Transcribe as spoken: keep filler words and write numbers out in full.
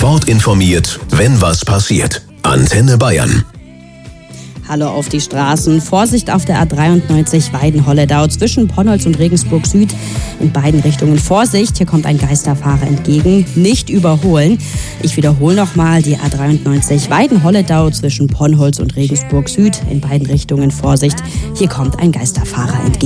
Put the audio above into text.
Sofort informiert, wenn was passiert. Antenne Bayern. Hallo auf die Straßen. Vorsicht auf der A dreiundneunzig Weiden-Holledau zwischen Ponnholz und Regensburg Süd. In beiden Richtungen Vorsicht, hier kommt ein Geisterfahrer entgegen. Nicht überholen. Ich wiederhole nochmal, die A dreiundneunzig Weiden-Holledau zwischen Ponnholz und Regensburg Süd. In beiden Richtungen Vorsicht, hier kommt ein Geisterfahrer entgegen.